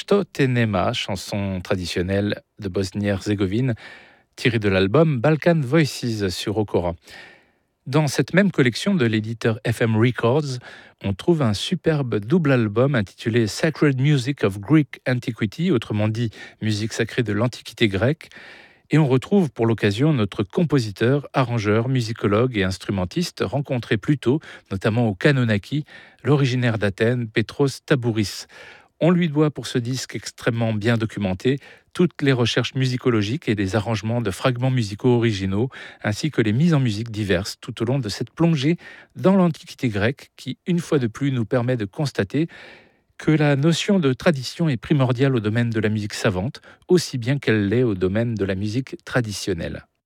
Sto te nema, chanson traditionnelle de Bosnie-Herzégovine, tirée de l'album Balkan Voices sur Okora. Dans cette même collection de l'éditeur FM Records, on trouve un superbe double album intitulé Sacred Music of Greek Antiquity, autrement dit musique sacrée de l'Antiquité grecque, et on retrouve pour l'occasion notre compositeur, arrangeur, musicologue et instrumentiste rencontré plus tôt, notamment au Kanonaki, l'originaire d'Athènes, Petros Tabouris. On lui doit pour ce disque extrêmement bien documenté toutes les recherches musicologiques et les arrangements de fragments musicaux originaux, ainsi que les mises en musique diverses tout au long de cette plongée dans l'Antiquité grecque qui, une fois de plus, nous permet de constater que la notion de tradition est primordiale au domaine de la musique savante, aussi bien qu'elle l'est au domaine de la musique traditionnelle.